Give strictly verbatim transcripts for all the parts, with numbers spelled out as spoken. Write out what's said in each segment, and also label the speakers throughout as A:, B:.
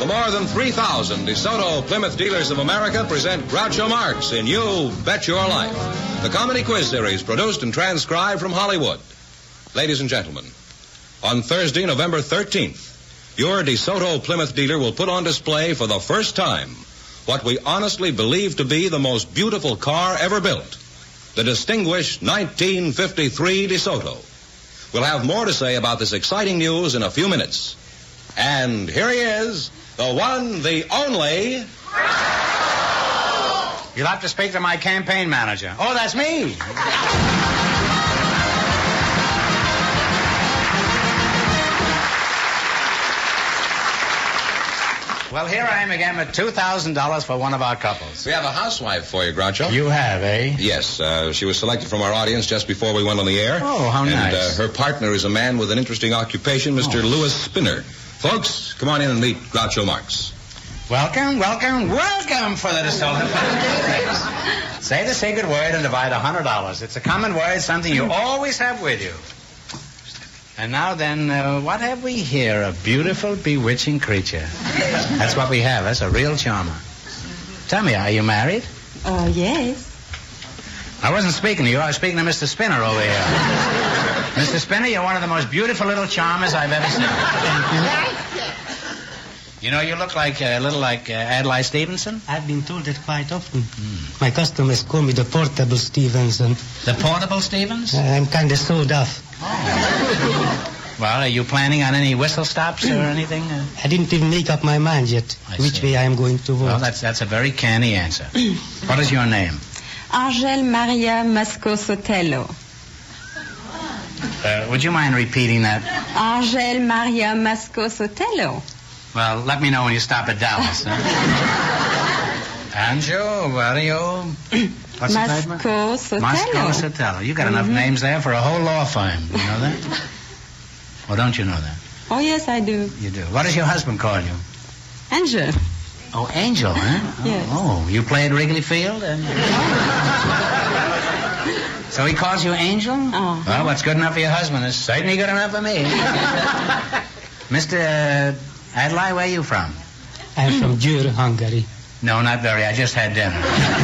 A: more than three thousand DeSoto Plymouth Dealers of America present Groucho Marx in You Bet Your Life, the comedy quiz series produced and transcribed from Hollywood. Ladies and gentlemen, on Thursday, November thirteenth, your DeSoto Plymouth dealer will put on display for the first time what we honestly believe to be the most beautiful car ever built, the distinguished nineteen fifty-three DeSoto. We'll have more to say about this exciting news in a few minutes. And here he is, the one, the only...
B: You'll have to speak to my campaign manager. Oh, that's me. Well, here I am again with two thousand dollars for one of our couples.
A: We have a housewife for you, Groucho.
B: You have, eh?
A: Yes, uh, she was selected from our audience just before we went on the air.
B: Oh, how
A: and,
B: nice.
A: And uh, her partner is a man with an interesting occupation, Mister
B: Oh.
A: Louis Spinner. Folks, come on in and meet Groucho Marx.
B: Welcome, welcome, welcome for the DeSoto Plymouth. Say the sacred word and divide one hundred dollars. It's a common word, something you always have with you. And now then, uh, what have we here? A beautiful, bewitching creature. That's what we have. That's a real charmer. Tell me, are you married?
C: Oh, uh, yes.
B: I wasn't speaking to you. I was speaking to Mister Spinner over here. Mister Spinner, you're one of the most beautiful little charmers I've ever seen. You know, you look like a little like uh, Adlai Stevenson.
D: I've been told that quite often. Mm. My customers call me the portable Stevenson.
B: The portable Stevens?
D: Uh, I'm kind of sold off.
B: Oh. Well, are you planning on any whistle stops or anything? Uh,
D: I didn't even make up my mind yet
B: I
D: which
B: see.
D: way I am going to vote.
B: Well, that's that's a very canny answer. What is your name?
C: Angel Maria Masco Sotelo.
B: Uh, would you mind repeating that?
C: Angel Maria Masco Sotelo.
B: Well, let me know when you stop at Dallas. Huh? Angel Mario... What's the name?
C: Masco Sotelo.
B: Masco Sotelo. You got enough
C: Mm-hmm.
B: names there for a whole law firm. You know that? Or don't you know that?
C: Oh, yes, I do.
B: You do. What does your husband call you?
C: Angel.
B: Oh, Angel, huh?
C: Yes.
B: Oh, you play at Wrigley Field? And... So he calls you Angel?
C: Oh.
B: Well, what's good enough for your husband is certainly good enough for me. Mister Uh, Adlai, where are you from?
D: I'm from Győr, Hungary.
B: No, not very. I just had dinner.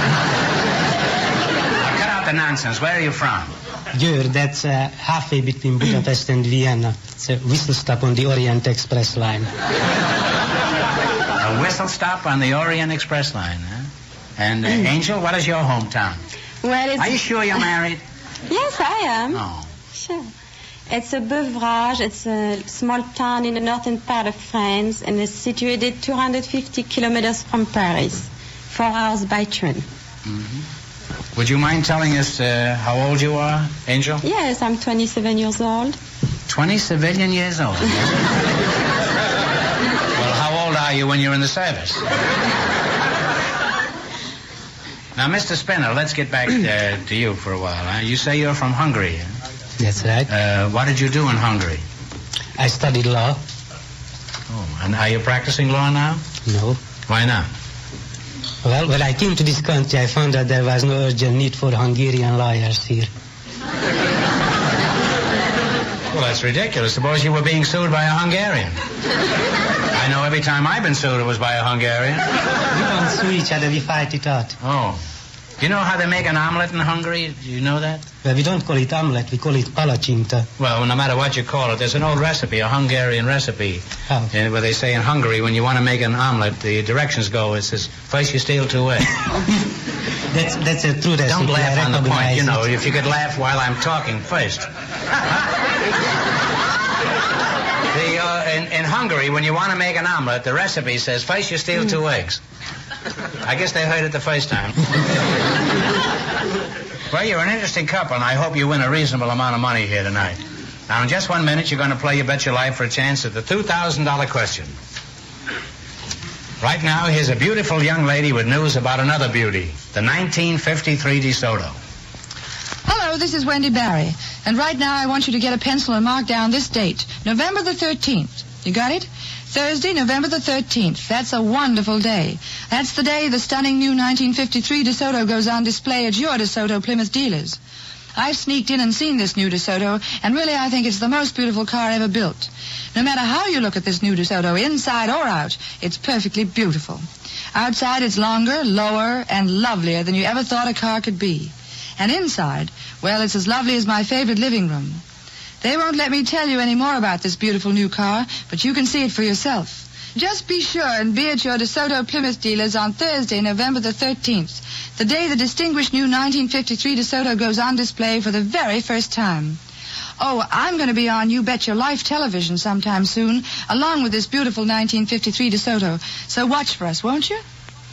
B: Now, cut out the nonsense. Where are you from?
D: Győr, that's uh, halfway between Budapest and Vienna. It's a whistle stop on the Orient Express line.
B: A whistle stop on the Orient Express line, huh? And, uh, Angel, what is your hometown?
C: Well, it's...
B: Are you sure you're married?
C: Yes, I am.
B: Oh.
C: Sure. It's a Beuvrages. It's a small town in the northern part of France, and it's situated two hundred fifty kilometers from Paris, four hours by train.
B: Mm-hmm. Would you mind telling us uh, how old you are, Angel?
C: Yes, I'm twenty-seven years old.
B: twenty civilian years old. Well, how old are you when you're in the service? Now, Mister Spinner, let's get back uh, to you for a while. Huh? You say you're from Hungary. Huh?
D: That's right.
B: Uh, what did you do in Hungary?
D: I studied law.
B: Oh, and are you practicing law now?
D: No.
B: Why not?
D: Well, when I came to this country, I found that there was no urgent need for Hungarian lawyers here.
B: Well, that's ridiculous. Suppose you were being sued by a Hungarian. I know every time I've been sued, it was by a Hungarian.
D: We don't sue each other, we fight it out.
B: Oh. Do you know how they make an omelet in Hungary? Do you know that?
D: Well, we don't call it omelette, we call it palacsinta.
B: Well, no matter what you call it, there's an old recipe, a Hungarian recipe.
D: How?
B: Uh, where they say in Hungary, when you want to make an omelet, the directions go, it says, first you steal two eggs.
D: That's that's a true recipe.
B: Don't laugh
D: I
B: on the point,
D: recognize
B: you know,
D: it.
B: if you could laugh while I'm talking first. the, uh, in, in Hungary, when you want to make an omelet, the recipe says, first you steal two eggs. I guess they heard it the first time. Well, you're an interesting couple, and I hope you win a reasonable amount of money here tonight. Now, in just one minute, you're going to play You Bet Your Life for a chance at the two thousand dollars question. Right now, here's a beautiful young lady with news about another beauty, the nineteen fifty-three DeSoto.
E: Hello, this is Wendy Barry. And right now I want you to get a pencil and mark down this date, November the thirteenth. You got it? Thursday, November the thirteenth. That's a wonderful day. That's the day the stunning new nineteen fifty-three DeSoto goes on display at your DeSoto Plymouth dealers. I've sneaked in and seen this new DeSoto, and really I think it's the most beautiful car ever built. No matter how you look at this new DeSoto, inside or out, it's perfectly beautiful. Outside, it's longer, lower, and lovelier than you ever thought a car could be. And inside, well, it's as lovely as my favorite living room. They won't let me tell you any more about this beautiful new car, but you can see it for yourself. Just be sure and be at your DeSoto Plymouth dealers on Thursday, November the thirteenth, the day the distinguished new nineteen fifty-three DeSoto goes on display for the very first time. Oh, I'm going to be on You Bet Your Life television sometime soon, along with this beautiful nineteen fifty-three DeSoto. So watch for us, won't you?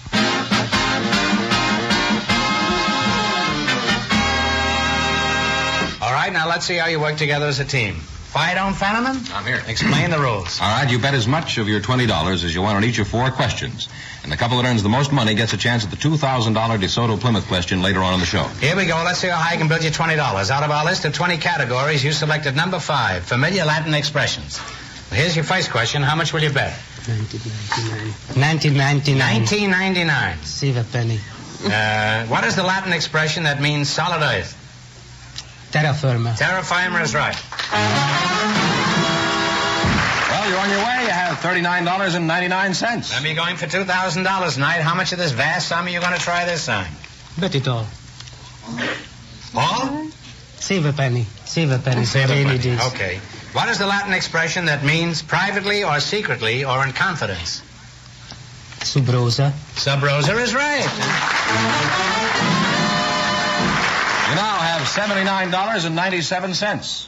B: All right, now let's see how you work together as a team. Fight on, Fenneman?
A: I'm here.
B: Explain the rules.
A: All right, you bet as much of your twenty dollars as you want on each of four questions. And the couple that earns the most money gets a chance at the two thousand dollars DeSoto Plymouth question later on in the show.
B: Here we go. Let's see how high I can build you twenty dollars. Out of our list of twenty categories, you selected number five, familiar Latin expressions. Well, here's your first question. How much will you bet?
D: nineteen ninety-nine.
B: nineteen ninety-nine.
D: Save a penny.
B: Uh, what is the Latin expression that means solid earth?
D: Terra firma.
B: Terra firma is right.
A: Well, you're on your way. You have thirty-nine dollars and ninety-nine cents.
B: Let me going for two thousand dollars tonight. How much of this vast sum are you going to try this time?
D: Bet it all.
B: All?
D: Save a penny. Save a penny.
B: Save a
D: Rainy
B: penny.
D: days.
B: Okay. What is the Latin expression that means privately or secretly or in confidence?
D: Sub rosa.
B: Sub rosa is right.
A: You now have seventy-nine dollars and ninety-seven cents.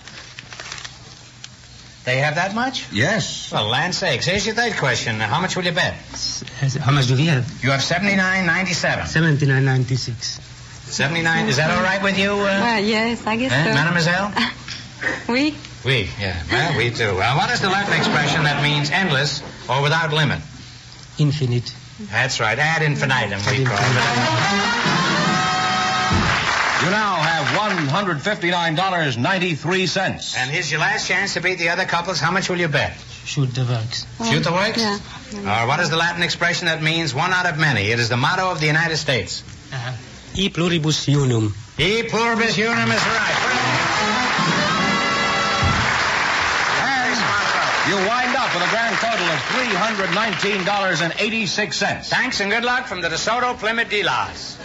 B: They have that much?
A: Yes.
B: Well, land sakes. Here's your third question. How much will you bet?
D: How much do we have?
B: You have seventy-nine ninety-seven.
D: seventy-nine ninety-six.
B: seventy-nine. Is that all right with you, uh,
C: Well, yes, I guess
B: eh,
C: so.
B: Mademoiselle?
C: Oui.
B: We, yeah. Well, we too. Well, what is the Latin expression that means endless or without limit?
D: Infinite.
B: That's right. Ad infinitum, we call it.
A: You now have one hundred fifty-nine dollars and ninety-three cents.
B: And here's your last chance to beat the other couples. How much will you bet?
D: Shoot the works.
B: Shoot the works?
C: Yeah.
B: Or what is the Latin expression that means one out of many? It is the motto of the United States.
D: Uh, e pluribus unum.
B: E pluribus unum is right.
A: You wind up with a grand total of three hundred nineteen dollars and eighty-six cents.
B: Thanks and good luck from the DeSoto Plymouth dealers.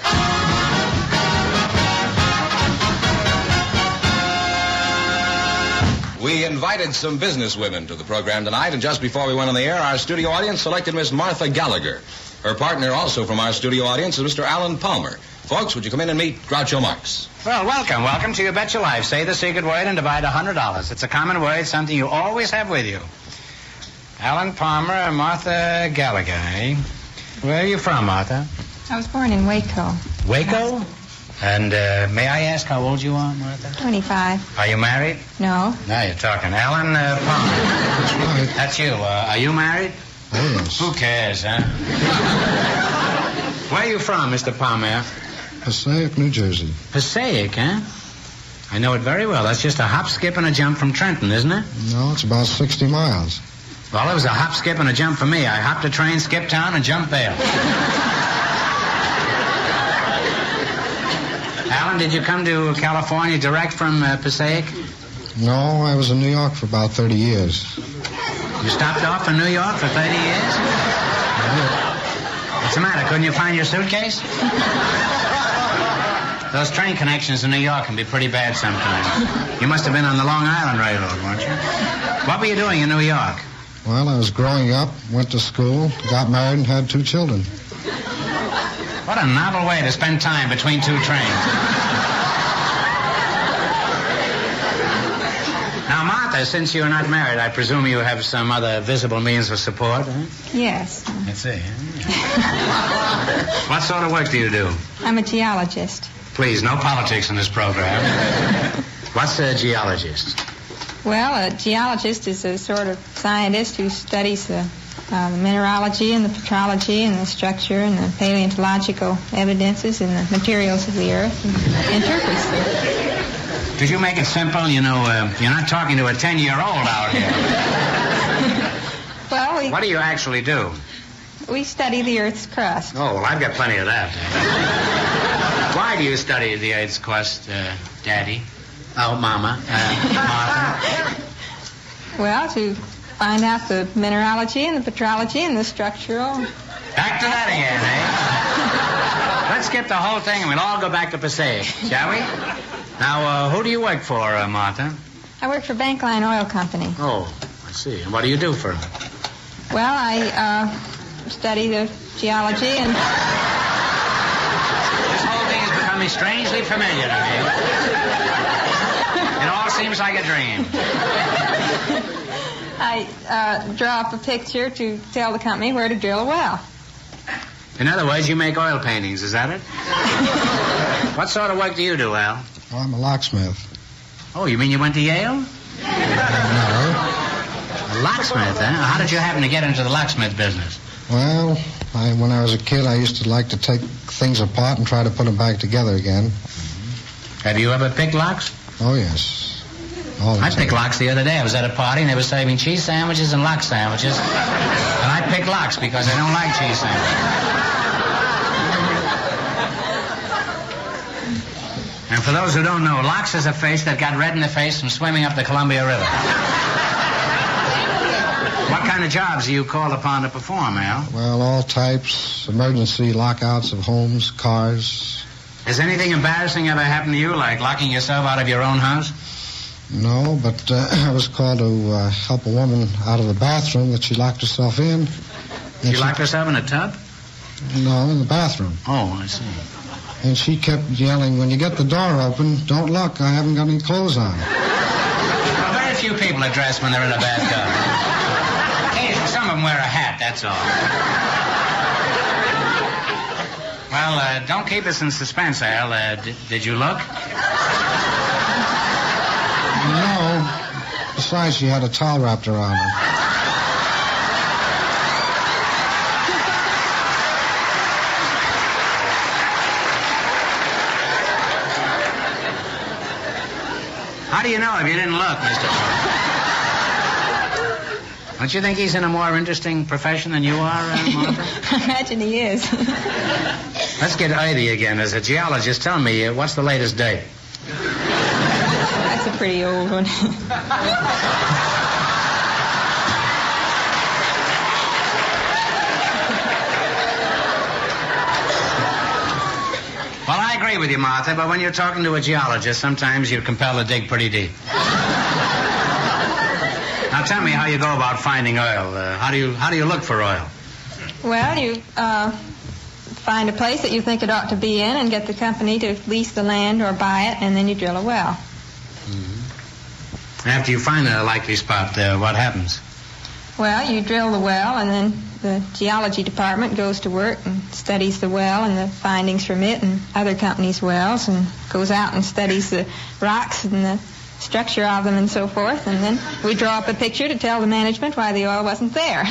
A: We invited some business women to the program tonight, and just before we went on the air, our studio audience selected Miss Martha Gallagher. Her partner, also from our studio audience, is Mister Alan Palmer. Folks, would you come in and meet Groucho Marx?
B: Well, welcome. Welcome to You Bet Your Life. Say the secret word and divide one hundred dollars. It's a common word, something you always have with you. Alan Palmer and Martha Gallagher, eh? Where are you from, Martha?
F: I was born in Waco.
B: Waco? And uh, may I ask how old you are, Martha?
F: twenty-five.
B: Are you married?
F: No.
B: Now you're talking. Alan uh, Palmer.
G: That's right.
B: That's you. Uh, are you married?
G: Oh, yes.
B: Who cares, huh? Where are you from, Mister Palmer?
G: Passaic, New Jersey.
B: Passaic, huh? I know it very well. That's just a hop, skip, and a jump from Trenton, isn't it?
G: No, it's about sixty miles.
B: Well, it was a hop, skip, and a jump for me. I hopped a train, skipped town, and jumped bail. Alan, did you come to California direct from uh, Passaic?
G: No, I was in New York for about thirty years.
B: You stopped off in New York for thirty years? What's the matter? Couldn't you find your suitcase? Those train connections in New York can be pretty bad sometimes. You must have been on the Long Island Railroad, weren't you? What were you doing in New York?
G: Well, I was growing up, went to school, got married, and had two children.
B: What a novel way to spend time between two trains. Now, Martha, since you're not married, I presume you have some other visible means of support, huh?
F: Yes.
B: Let's see. What sort of work do you do?
F: I'm a geologist.
B: Please, no politics in this program. What's a geologist?
F: Well, a geologist is a sort of scientist who studies the uh, mineralogy and the petrology and the structure and the paleontological evidences and the materials of the earth and interprets them.
B: Could you make it simple? You know, uh, you're not talking to a ten-year-old out here.
F: Well, we,
B: What do you actually do?
F: we study the Earth's crust.
B: Oh, well, I've got plenty of that. Why do you study the AIDS quest, uh, Daddy? Oh, Mama. Uh, Martha?
F: Well, to find out the mineralogy and the petrology and the structural.
B: Back to that again, eh? Let's skip the whole thing and we'll all go back to Passaic, shall we? Now, uh, who do you work for, uh, Martha?
F: I work for Bankline Oil Company.
B: Oh, I see. And what do you do for them?
F: Well, I uh, study the geology and...
B: This whole thing is becoming strangely familiar to me. It all seems like a dream.
F: I uh, draw up a picture to tell the company where to drill a well.
B: In other words, you make oil paintings, is that it? What sort of work do you do, Al?
G: Well, I'm a locksmith.
B: Oh, you mean you went to Yale?
G: No.
B: A locksmith, huh? How did you happen to get into the locksmith business?
G: Well, I, when I was a kid, I used to like to take things apart and try to put them back together again.
B: Mm-hmm. Have you ever picked locks?
G: Oh, yes. All the
B: I
G: time.
B: picked locks the other day. I was at a party and they were serving cheese sandwiches and lock sandwiches. And I picked locks because I don't like cheese sandwiches. And for those who don't know, locks is a face that got red in the face from swimming up the Columbia River. What kind of jobs are you called upon to perform, Al?
G: Well, all types, emergency lockouts of homes, cars.
B: Has anything embarrassing ever happened to you, like locking yourself out of your own house?
G: No, but uh, I was called to uh, help a woman out of the bathroom that she locked herself in.
B: She locked herself in a tub?
G: No, in the bathroom.
B: Oh, I see.
G: And she kept yelling, when you get the door open, don't look, I haven't got any clothes on.
B: Well, very few people are dressed when they're in a bathtub. Occasionally, some of them wear a hat, that's all. Well, uh, don't keep us in suspense, Al. Uh, d- did you look?
G: No. Besides, she had a towel wrapped around her.
B: How do you know if you didn't look, Mister Paul? Don't you think he's in a more interesting profession than you are, uh, Martha?
F: I imagine he is.
B: Let's get Eddie again. As a geologist, tell me, uh, what's the latest date?
F: That's a pretty old one.
B: Well, I agree with you, Martha, but when you're talking to a geologist, sometimes you're compelled to dig pretty deep. Now, tell me how you go about finding oil. Uh, how do you how do you look for oil?
F: Well, you uh, find a place that you think it ought to be in and get the company to lease the land or buy it, and then you drill a well.
B: Mm-hmm. After you find a likely spot, uh, what happens?
F: Well, you drill the well, and then the geology department goes to work and studies the well and the findings from it and other companies' wells, and goes out and studies the rocks and the structure of them and so forth, and then we draw up a picture to tell the management why the oil wasn't there.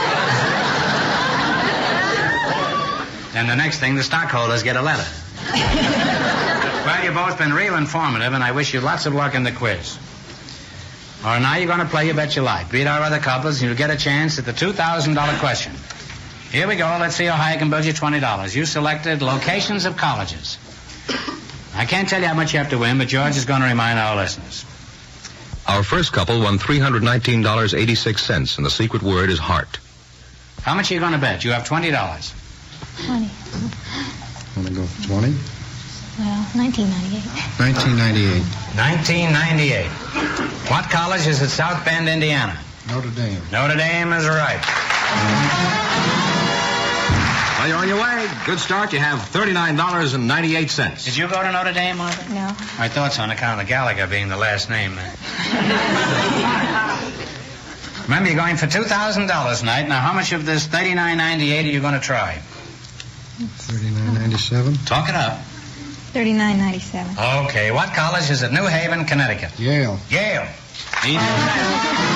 B: And the next thing, the stockholders get a letter. Well, you've both been real informative, and I wish you lots of luck in the quiz. All right, now you're going to play You Bet Your Life. Beat our other couples, and you'll get a chance at the two thousand dollars question. Here we go. Let's see how high I can build you twenty dollars. You selected locations of colleges. I can't tell you how much you have to win, but George is going to remind our listeners.
A: Our first couple won three hundred nineteen dollars and eighty-six cents, and the secret word is heart.
B: How much are you going to bet? You have twenty dollars.
C: twenty.
G: Want to go for twenty?
C: Well, nineteen ninety-eight.
G: nineteen ninety-eight.
B: nineteen ninety-eight. What college is at South Bend, Indiana?
G: Notre Dame.
B: Notre Dame is right.
A: Well, you're on your way. Good start. You have thirty-nine dollars and ninety-eight cents.
B: Did you go to Notre Dame, Martha?
F: No.
B: I thought so, on account of Gallagher being the last name there. Remember, you're going for two thousand dollars tonight. Now, how much of this thirty-nine ninety-eight are you going to try?
G: thirty-nine ninety-seven.
B: Talk it up.
F: thirty-nine ninety-seven.
B: Okay, what college is at New Haven, Connecticut?
G: Yale.
B: Yale. He knew that.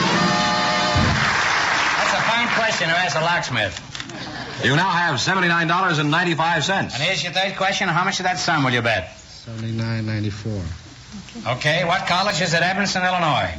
B: That's a fine question to ask a locksmith.
A: You now have seventy-nine dollars and ninety-five cents.
B: And here's your third question. How much of that sum will you bet?
G: seventy-nine ninety-four.
B: Okay, what college is at Evanston, Illinois?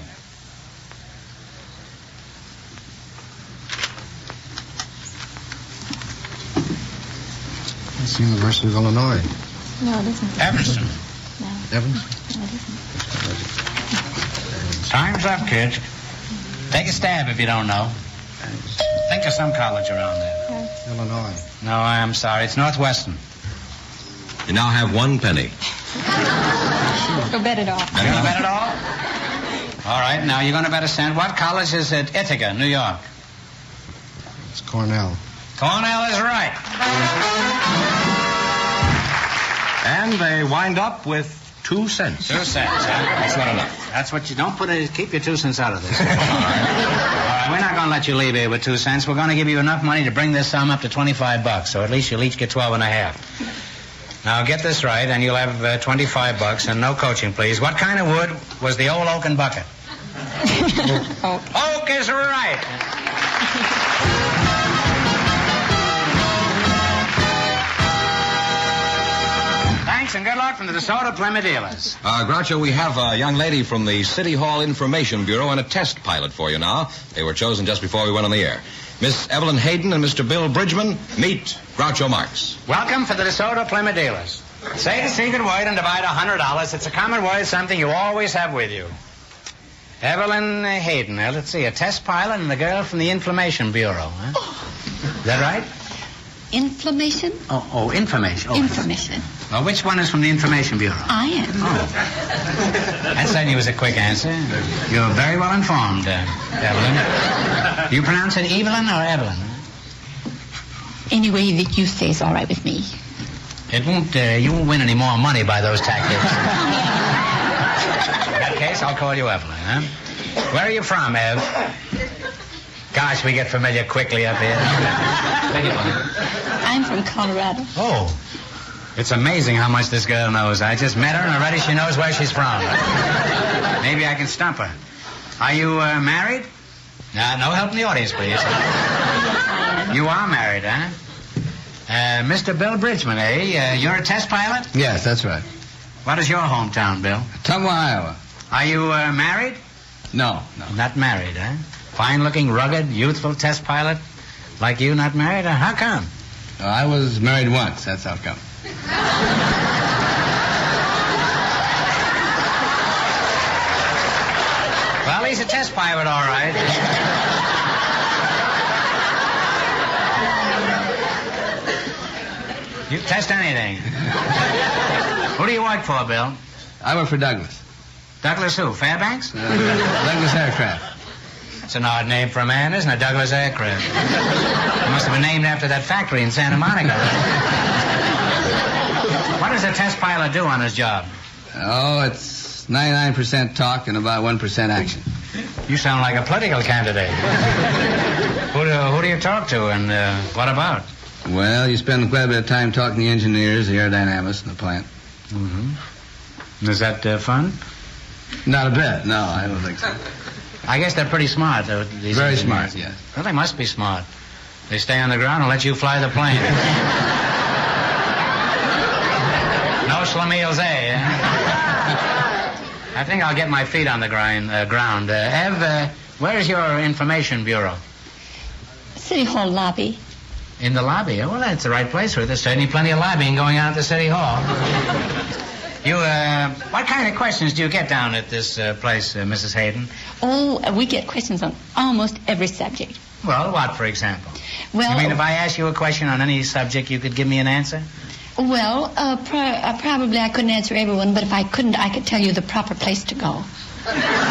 G: It's the University of Illinois.
F: No, it isn't.
B: Evanston.
F: No.
G: Evanston?
F: No, it isn't.
B: Time's up, kids. Take a stab if you don't know. Think of some college around there.
G: Illinois.
B: No, I'm sorry. It's Northwestern.
A: You now have one penny.
F: Go bet it all.
B: You're going to bet it all? All right, now you're going to bet a cent. What college is at Ithaca, New York?
G: It's Cornell.
B: Cornell is right.
A: And they wind up with two cents.
B: Two cents, huh?
A: That's not enough.
B: That's what you don't put it. Keep your two cents out of this. All right. All right, we're not going to let you leave here with two cents. We're going to give you enough money to bring this sum up to twenty-five bucks. So at least you'll each get twelve and a half. Now get this right, and you'll have uh, twenty-five bucks and no coaching, please. What kind of wood was the old oaken bucket?
F: Oak.
B: Oak is right. Thanks and good luck from the DeSoto Plymouth dealers.
A: Uh, Groucho, we have a young lady from the City Hall Information Bureau and a test pilot for you now. They were chosen just before we went on the air. Miss Evelyn Hayden and Mister Bill Bridgman, meet Groucho Marx.
B: Welcome for the DeSoto Plymouth dealers. Say the secret word and divide one hundred dollars. It's a common word, something you always have with you. Evelyn Hayden. Now, let's see, a test pilot and a girl from the Information Bureau. Huh?
H: Oh.
B: Is that right?
H: Inflammation?
B: Oh, oh, information. Oh,
H: Information.
B: Well, which one is from the Information Bureau?
H: I am.
B: Oh. That certainly was a quick answer. You're very well informed, uh, Evelyn. Do you pronounce it Evelyn or Evelyn?
H: Any way that you say is all right with me.
B: It won't, uh, you won't win any more money by those tactics. In that case, I'll call you Evelyn, huh? Where are you from, Ev? Gosh, we get familiar quickly up here.
H: I'm from Colorado.
B: Oh. It's amazing how much this girl knows. I just met her and already she knows where she's from. Maybe I can stump her. Are you uh, married? Uh, no help in the audience, please. You are married, huh? Uh, Mister Bill Bridgman, eh? Uh, you're a test pilot?
I: Yes, that's right.
B: What is your hometown, Bill?
I: Tumwa, Iowa.
B: Are you uh, married?
I: No, no.
B: Not married, huh? Fine-looking, rugged, youthful test pilot? Like you, not married? Uh, how come?
I: Uh, I was married once. That's how come.
B: Well, he's a test pilot, all right. You test anything. Who do you work for, Bill?
I: I work for Douglas.
B: Douglas who? Fairbanks?
I: Uh, Douglas Aircraft.
B: That's an odd name for a man, isn't it? Douglas Aircraft. It must have been named after that factory in Santa Monica. What does a test pilot do on his job?
I: Oh, it's ninety-nine percent talk and about one percent action.
B: You sound like a political candidate. who, do, who do you talk to and uh, what about?
I: Well, you spend quite a bit of time talking to the engineers, the aerodynamists, and the plant.
B: Mm-hmm. Is that uh, fun?
I: Not a bit. No, I don't think so.
B: I guess they're pretty smart, though. These
I: Very
B: engineers.
I: smart, yes.
B: Well, they must be smart. They stay on the ground and let you fly the plane. No schlemiels, eh? I think I'll get my feet on the grind, uh, ground. Uh, Ev, uh, where's your information bureau?
H: City Hall lobby.
B: In the lobby? Oh, well, that's the right place for it. There's certainly plenty of lobbying going on at the City Hall. You, uh, what kind of questions do you get down at this uh, place, uh, Missus Hayden?
H: Oh, uh, we get questions on almost every subject.
B: Well, what, for example?
H: Well,
B: You mean if I ask you a question on any subject, you could give me an answer?
H: well, uh, pro- uh, probably I couldn't answer everyone, but if I couldn't, I could tell you the proper place to go.